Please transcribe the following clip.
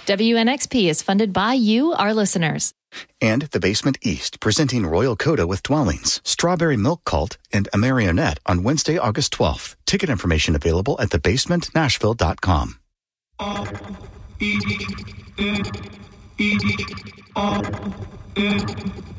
WNXP is funded by you, our listeners. And The Basement East, presenting Royal Coda with Dwellings, Strawberry Milk Cult, and A Marionette on Wednesday, August 12th. Ticket information available at thebasementnashville.com. R-E-N-E-R-N